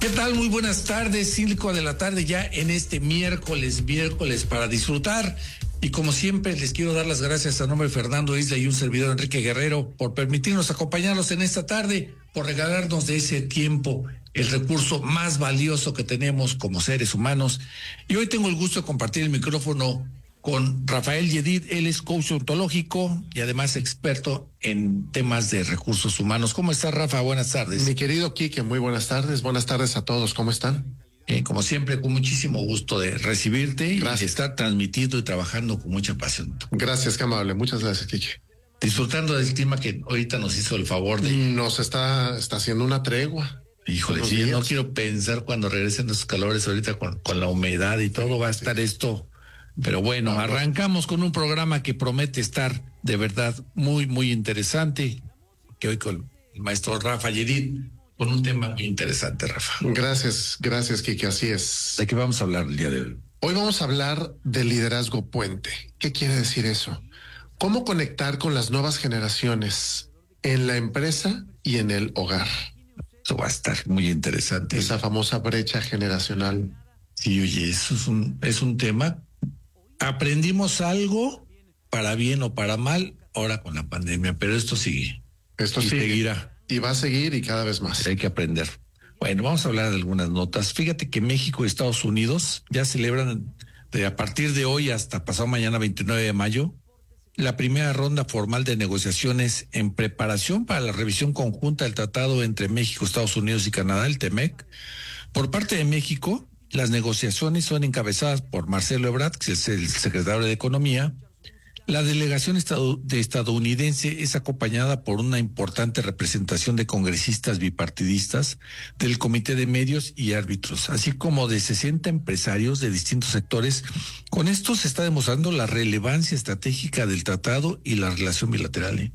¿Qué tal? Muy buenas tardes, 5 de la tarde ya en este miércoles para disfrutar. Y como siempre les quiero dar las gracias a nombre de Fernando Isla y un servidor Enrique Guerrero por permitirnos acompañarlos en esta tarde, por regalarnos de ese tiempo, el recurso más valioso que tenemos como seres humanos. Y hoy tengo el gusto de compartir el micrófono con Rafael Yedid. Él es coach ontológico y además experto en temas de recursos humanos. ¿Cómo estás, Rafa? Buenas tardes. Mi querido Quique, muy buenas tardes. Buenas tardes a todos. ¿Cómo están? Como siempre, con muchísimo gusto de recibirte. Gracias. Y de estar transmitiendo y trabajando con mucha pasión. Gracias, qué amable. Muchas gracias, Quique. Disfrutando del clima que ahorita nos hizo el favor de... Nos está haciendo una tregua. Híjole, sí, no quiero pensar cuando regresen esos calores ahorita con la humedad y todo, va a estar esto... Pero bueno, arrancamos con un programa que promete estar de verdad muy, muy interesante, que hoy con el maestro Rafa Yedid, con un tema muy interesante, Rafa. Gracias, Kike, así es. ¿De qué vamos a hablar el día de hoy? Hoy vamos a hablar del liderazgo puente. ¿Qué quiere decir eso? ¿Cómo conectar con las nuevas generaciones en la empresa y en el hogar? Eso va a estar muy interesante. Esa famosa brecha generacional. Sí, oye, eso es un tema. Aprendimos algo, para bien o para mal, ahora con la pandemia, pero esto sigue. Esto sigue. Seguirá. Y va a seguir y cada vez más. Hay que aprender. Bueno, vamos a hablar de algunas notas. Fíjate que México y Estados Unidos ya celebran a partir de hoy hasta pasado mañana, 29 de mayo, la primera ronda formal de negociaciones en preparación para la revisión conjunta del tratado entre México, Estados Unidos y Canadá, el TEMEC. Por parte de México, las negociaciones son encabezadas por Marcelo Ebrard, que es el secretario de Economía. La delegación estadounidense es acompañada por una importante representación de congresistas bipartidistas, del Comité de Medios y Árbitros, así como de 60 empresarios de distintos sectores. Con esto se está demostrando la relevancia estratégica del tratado y la relación bilateral.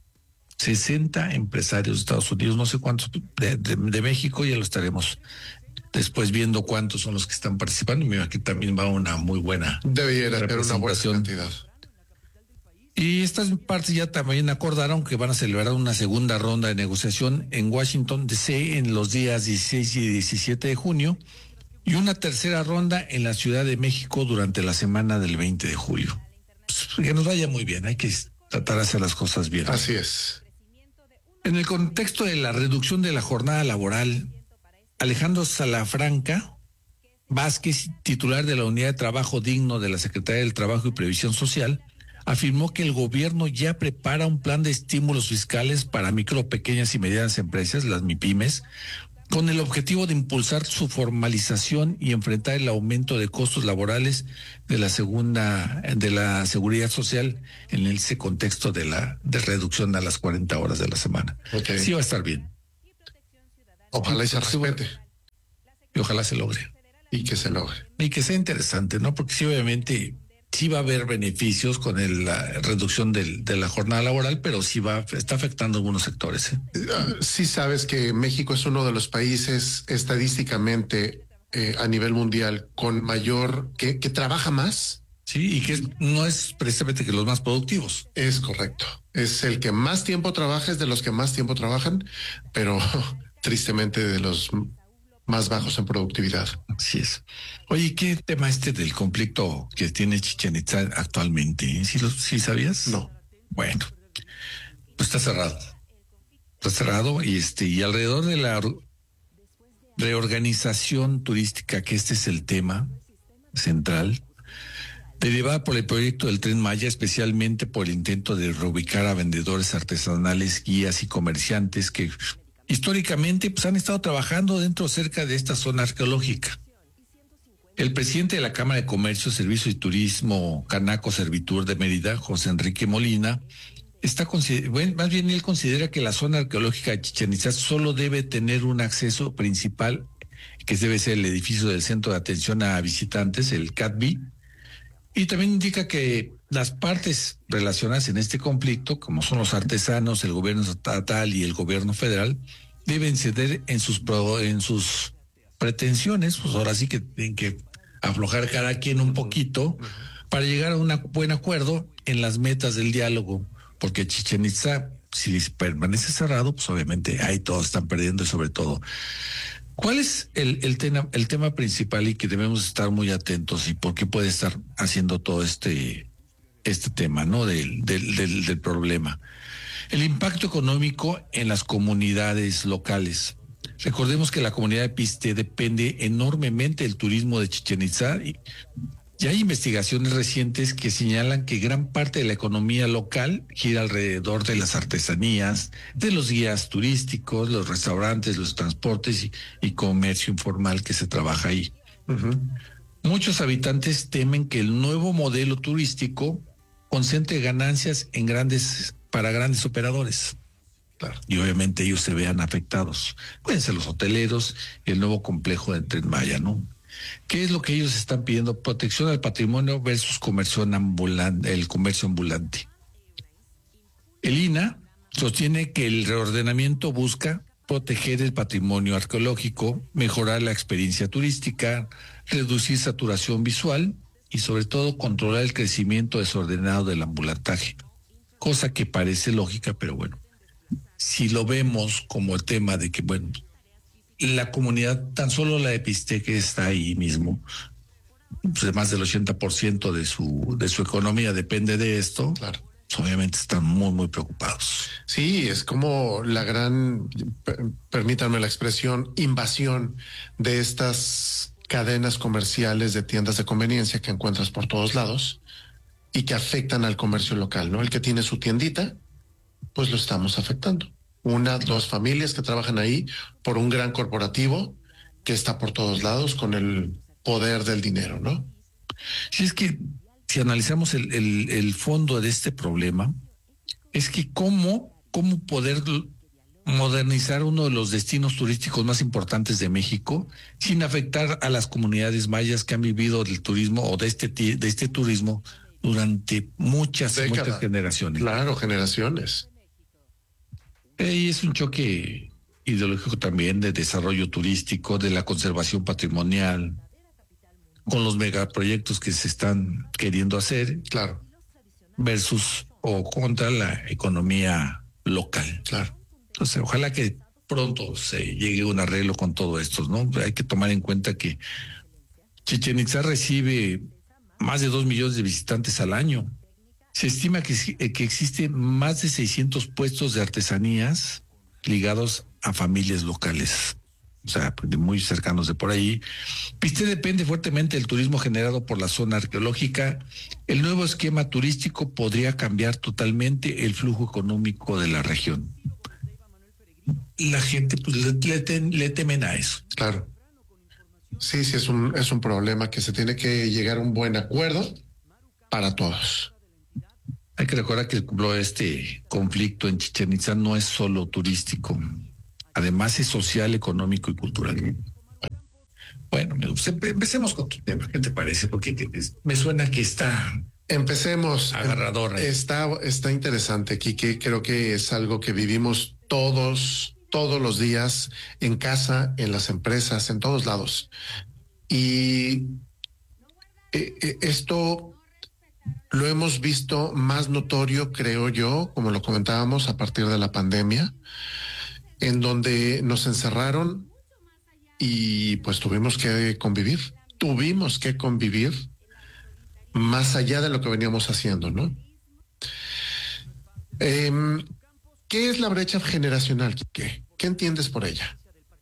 60 empresarios de Estados Unidos, no sé cuántos de México, ya lo estaremos después viendo cuántos son los que están participando. Mira, aquí también va una muy buena debiera tener una buena cantidad. Y estas partes ya también acordaron que van a celebrar una segunda ronda de negociación en Washington D.C. en los días 16 y 17 de junio y una tercera ronda en la Ciudad de México durante la semana del 20 de julio. Pues, que nos vaya muy bien, hay que tratar de hacer las cosas bien. Así es. En el contexto de la reducción de la jornada laboral, Alejandro Salafranca Vázquez, titular de la Unidad de Trabajo Digno de la Secretaría del Trabajo y Previsión Social, afirmó que el gobierno ya prepara un plan de estímulos fiscales para micro, pequeñas y medianas empresas, las MIPYMES, con el objetivo de impulsar su formalización y enfrentar el aumento de costos laborales de la seguridad social en ese contexto de reducción a las 40 horas de la semana. Okay. Sí va a estar bien. Ojalá y se respete. Y ojalá se logre. Y que se logre. Y que sea interesante, ¿no? Porque sí, obviamente, sí va a haber beneficios con la reducción de la jornada laboral, pero sí está afectando a algunos sectores. Sí sabes que México es uno de los países estadísticamente a nivel mundial con mayor, que trabaja más. Sí, y que no es precisamente que los más productivos. Es correcto. Es el que más tiempo trabaja, es de los que más tiempo trabajan, pero tristemente de los más bajos en productividad. Así es. Oye, ¿qué tema del conflicto que tiene Chichén Itzá actualmente? ¿Sí sabías? No. Bueno, pues está cerrado. Está cerrado y alrededor de la reorganización turística, que este es el tema central, derivada por el proyecto del Tren Maya, especialmente por el intento de reubicar a vendedores artesanales, guías y comerciantes que históricamente pues han estado trabajando cerca de esta zona arqueológica. El presidente de la Cámara de Comercio, Servicio y Turismo Canaco Servitur de Mérida, José Enrique Molina, más bien él considera que la zona arqueológica de Chichén Itzá solo debe tener un acceso principal, que debe ser el edificio del Centro de Atención a Visitantes, el CATVI, y también indica que las partes relacionadas en este conflicto, como son los artesanos, el gobierno estatal y el gobierno federal, deben ceder en sus pretensiones. Pues ahora sí que tienen que aflojar cada quien un poquito para llegar a un buen acuerdo en las metas del diálogo, porque Chichén Itzá, si permanece cerrado, pues obviamente ahí todos están perdiendo, y sobre todo ¿Cuál es el tema principal y que debemos estar muy atentos y por qué puede estar haciendo todo este tema, ¿no? Del problema. El impacto económico en las comunidades locales. Recordemos que la comunidad de Piste depende enormemente del turismo de Chichén Itzá y hay investigaciones recientes que señalan que gran parte de la economía local gira alrededor de las artesanías, de los guías turísticos, los restaurantes, los transportes y comercio informal que se trabaja ahí. Uh-huh. Muchos habitantes temen que el nuevo modelo turístico concentre ganancias para grandes operadores. Claro. Y obviamente ellos se vean afectados. Pueden ser los hoteleros y el nuevo complejo de Tren Maya, ¿no? ¿Qué es lo que ellos están pidiendo? Protección al patrimonio versus el comercio ambulante. El INAH sostiene que el reordenamiento busca proteger el patrimonio arqueológico, mejorar la experiencia turística, reducir saturación visual y sobre todo controlar el crecimiento desordenado del ambulantaje. Cosa que parece lógica, pero bueno, si lo vemos como el tema de que, bueno, la comunidad, tan solo la de Piste que está ahí mismo, pues más del 80% de su economía depende de esto. Claro. Pues obviamente están muy, muy preocupados. Sí, es como la gran, permítanme la expresión, invasión de estas cadenas comerciales de tiendas de conveniencia que encuentras por todos lados y que afectan al comercio local, ¿no? El que tiene su tiendita, pues lo estamos afectando. Dos familias que trabajan ahí por un gran corporativo que está por todos lados con el poder del dinero, ¿no? Sí, es que si analizamos el fondo de este problema, es que cómo poder modernizar uno de los destinos turísticos más importantes de México sin afectar a las comunidades mayas que han vivido del turismo o de este turismo durante muchas generaciones. Claro, generaciones. Y es un choque ideológico también de desarrollo turístico, de la conservación patrimonial, con los megaproyectos que se están queriendo hacer, claro, versus o contra la economía local. Claro. Entonces, ojalá que pronto se llegue a un arreglo con todo esto, ¿no? Hay que tomar en cuenta que Chichén Itzá recibe más de 2 millones de visitantes al año. Se estima que existen más de 600 puestos de artesanías ligados a familias locales, o sea, muy cercanos de por ahí. Piste depende fuertemente del turismo generado por la zona arqueológica. El nuevo esquema turístico podría cambiar totalmente el flujo económico de la región. La gente pues, le temen a eso. Claro. Sí, es un problema que se tiene que llegar a un buen acuerdo para todos. Hay que recordar que este conflicto en Chichén Itzá no es solo turístico, además es social, económico y cultural. Bueno, empecemos con tu tema, ¿qué te parece? Porque me suena que está... Empecemos. Agarrador. Está interesante, Quique. Creo que es algo que vivimos todos los días, en casa, en las empresas, en todos lados. Y esto lo hemos visto más notorio, creo yo, como lo comentábamos, a partir de la pandemia, en donde nos encerraron y pues tuvimos que convivir más allá de lo que veníamos haciendo, ¿no? ¿Qué es la brecha generacional? ¿Qué entiendes por ella?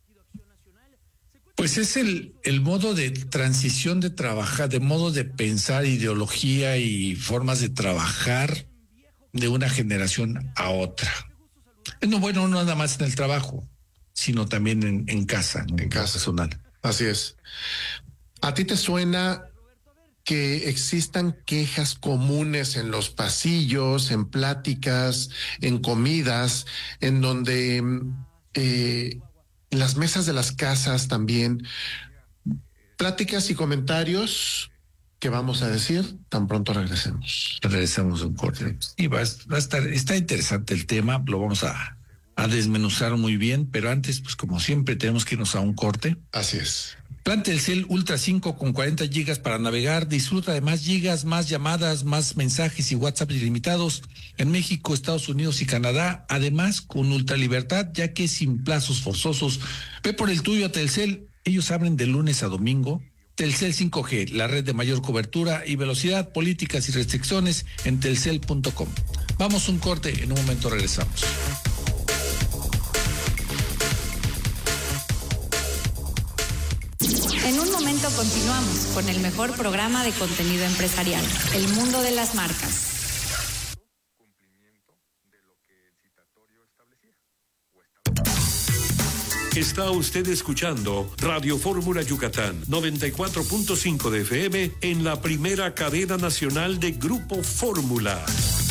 Pues es el modo de transición de trabajar, de modo de pensar, ideología y formas de trabajar de una generación a otra. No, bueno, no nada más en el trabajo, sino también en casa, en casa personal. Así es. ¿A ti te suena que existan quejas comunes en los pasillos, en pláticas, en comidas, en donde las mesas de las casas también, pláticas y comentarios que vamos a decir tan pronto regresemos? Regresamos un corte. Y va a estar, está interesante el tema, lo vamos a desmenuzar muy bien, pero antes, pues como siempre, tenemos que irnos a un corte. Así es. Plan Telcel Ultra 5 con 40 gigas para navegar. Disfruta de más gigas, más llamadas, más mensajes y WhatsApp ilimitados en México, Estados Unidos y Canadá. Además, con ultra libertad, ya que sin plazos forzosos. Ve por el tuyo a Telcel. Ellos abren de lunes a domingo. Telcel 5G, la red de mayor cobertura y velocidad, políticas y restricciones en telcel.com. Vamos un corte, en un momento regresamos. En un momento continuamos con el mejor programa de contenido empresarial, El Mundo de las Marcas. Está usted escuchando Radio Fórmula Yucatán, 94.5 de FM en la primera cadena nacional de Grupo Fórmula.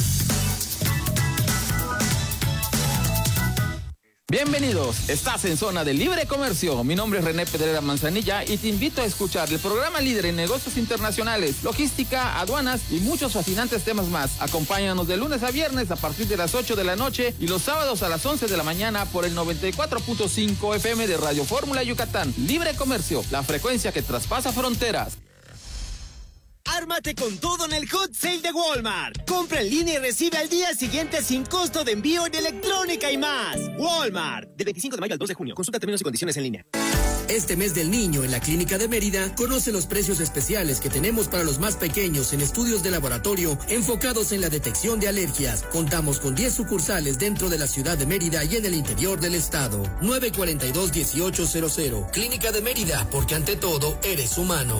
Bienvenidos, estás en Zona de Libre Comercio. Mi nombre es René Pedrera Manzanilla y te invito a escuchar el programa líder en negocios internacionales, logística, aduanas y muchos fascinantes temas más. Acompáñanos de lunes a viernes a partir de las 8 de la noche y los sábados a las 11 de la mañana por el 94.5 FM de Radio Fórmula Yucatán. Libre Comercio, la frecuencia que traspasa fronteras. Ármate con todo en el Hot Sale de Walmart. Compra en línea y recibe al día siguiente sin costo de envío en electrónica y más. Walmart. Del 25 de mayo al 2 de junio. Consulta términos y condiciones en línea. Este mes del niño en la Clínica de Mérida, conoce los precios especiales que tenemos para los más pequeños en estudios de laboratorio enfocados en la detección de alergias. Contamos con 10 sucursales dentro de la ciudad de Mérida y en el interior del estado. 942-1800. Clínica de Mérida, porque ante todo eres humano.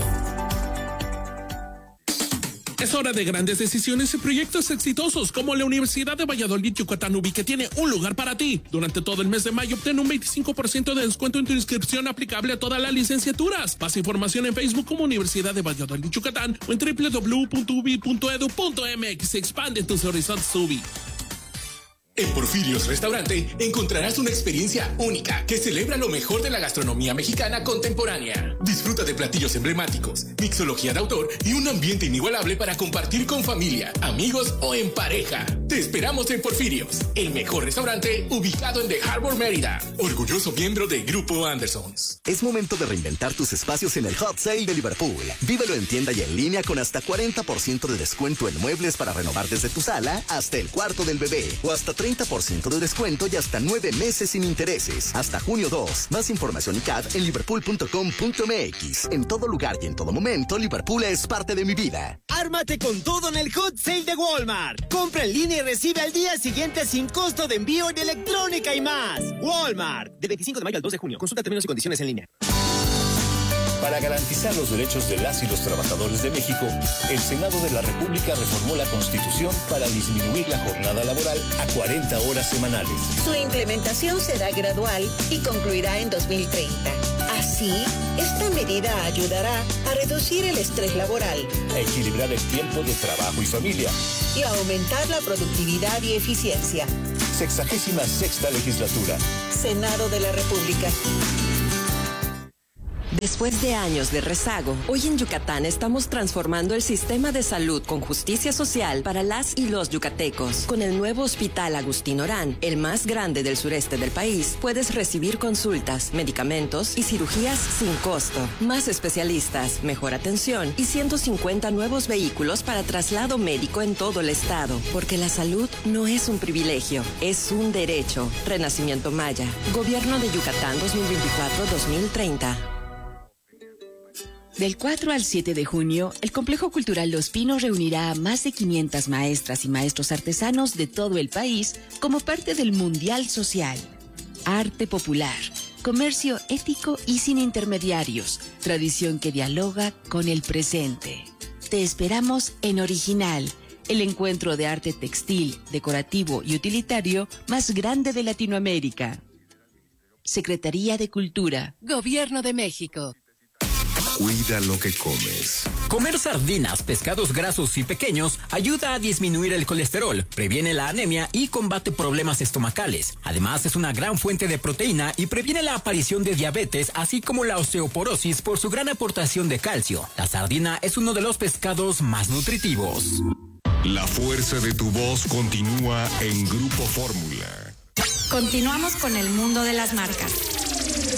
Es hora de grandes decisiones y proyectos exitosos como la Universidad de Valladolid Yucatán UBI, que tiene un lugar para ti. Durante todo el mes de mayo obtén un 25% de descuento en tu inscripción aplicable a todas las licenciaturas. Más información en Facebook como Universidad de Valladolid Yucatán o en www.ubi.edu.mx. Expande tus horizontes UBI. En Porfirios Restaurante encontrarás una experiencia única que celebra lo mejor de la gastronomía mexicana contemporánea. Disfruta de platillos emblemáticos, mixología de autor y un ambiente inigualable para compartir con familia, amigos o en pareja. Te esperamos en Porfirios, el mejor restaurante ubicado en The Harbor, Mérida. Orgulloso miembro de Grupo Andersons. Es momento de reinventar tus espacios en el Hot Sale de Liverpool. Vívelo en tienda y en línea con hasta 40% de descuento en muebles para renovar desde tu sala hasta el cuarto del bebé o hasta 30% de descuento y hasta 9 meses sin intereses. Hasta junio 2. Más información y CAD en liverpool.com.mx. En todo lugar y en todo momento, Liverpool es parte de mi vida. Ármate con todo en el Hot Sale de Walmart. Compra en línea y recibe al día siguiente sin costo de envío en electrónica y más. Walmart. Del 25 de mayo al 2 de junio. Consulta términos y condiciones en línea. Para garantizar los derechos de las y los trabajadores de México, el Senado de la República reformó la Constitución para disminuir la jornada laboral a 40 horas semanales. Su implementación será gradual y concluirá en 2030. Así, esta medida ayudará a reducir el estrés laboral, a equilibrar el tiempo de trabajo y familia y a aumentar la productividad y eficiencia. 66ª legislatura. Senado de la República. Después de años de rezago, hoy en Yucatán estamos transformando el sistema de salud con justicia social para las y los yucatecos. Con el nuevo Hospital Agustín Orán, el más grande del sureste del país, puedes recibir consultas, medicamentos y cirugías sin costo. Más especialistas, mejor atención y 150 nuevos vehículos para traslado médico en todo el estado. Porque la salud no es un privilegio, es un derecho. Renacimiento Maya. Gobierno de Yucatán 2024-2030. Del 4 al 7 de junio, el Complejo Cultural Los Pinos reunirá a más de 500 maestras y maestros artesanos de todo el país como parte del Mundial Social. Arte popular, comercio ético y sin intermediarios, tradición que dialoga con el presente. Te esperamos en Original, el encuentro de arte textil, decorativo y utilitario más grande de Latinoamérica. Secretaría de Cultura, Gobierno de México. Cuida lo que comes. Comer sardinas, pescados grasos y pequeños ayuda a disminuir el colesterol, previene la anemia y combate problemas estomacales. Además, es una gran fuente de proteína y previene la aparición de diabetes, así como la osteoporosis por su gran aportación de calcio. La sardina es uno de los pescados más nutritivos. La fuerza de tu voz continúa en Grupo Fórmula. Continuamos con el mundo de las marcas.